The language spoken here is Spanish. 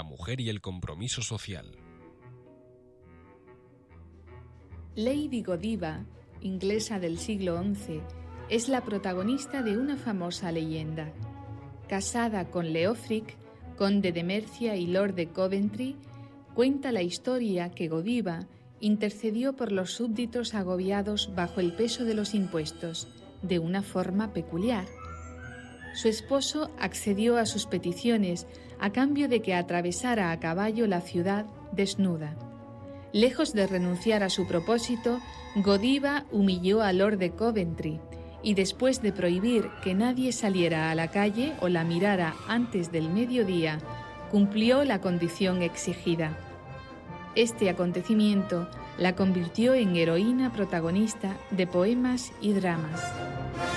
la mujer y el compromiso social. Lady Godiva, inglesa del siglo XI, es la protagonista de una famosa leyenda. Casada con Leofric, conde de Mercia y lord de Coventry, cuenta la historia que Godiva intercedió por los súbditos agobiados bajo el peso de los impuestos, de una forma peculiar. Su esposo accedió a sus peticiones a cambio de que atravesara a caballo la ciudad desnuda. Lejos de renunciar a su propósito, Godiva humilló a lord de Coventry y después de prohibir que nadie saliera a la calle o la mirara antes del mediodía, cumplió la condición exigida. Este acontecimiento la convirtió en heroína protagonista de poemas y dramas.